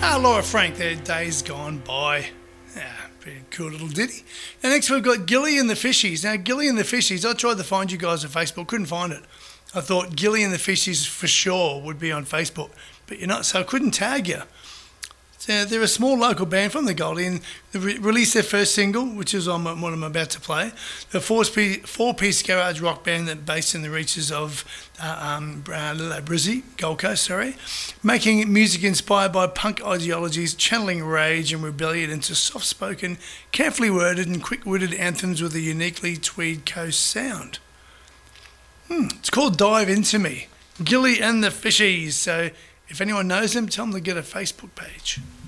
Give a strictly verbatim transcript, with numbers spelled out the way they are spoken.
Ah, Laura Frank, their days gone by. Yeah, pretty cool little ditty. And next we've got Gilly and the Fishies. Now, Gilly and the Fishies, I tried to find you guys on Facebook, couldn't find it. I thought Gilly and the Fishies for sure would be on Facebook, but you're not, so I couldn't tag you. So they're a small local band from the Goldie, and they re- released their first single, which is on what I'm about to play. The four-piece, four-piece garage rock band that based in the reaches of uh, um, uh, Brizzy, Gold Coast, sorry, making music inspired by punk ideologies, channeling rage and rebellion into soft-spoken, carefully worded and quick-witted anthems with a uniquely Tweed Coast sound. Hmm, it's called Dive Into Me, Gilly and the Fishies. So if anyone knows them, tell them to get a Facebook page.